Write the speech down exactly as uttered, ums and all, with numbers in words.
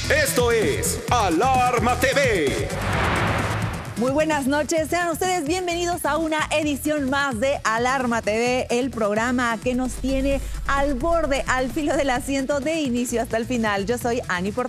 Esto es Alarma T V. Muy buenas noches, sean ustedes bienvenidos a una edición más de Alarma T V, el programa que nos tiene al borde, al filo del asiento de inicio hasta el final. Yo soy Ani Portales.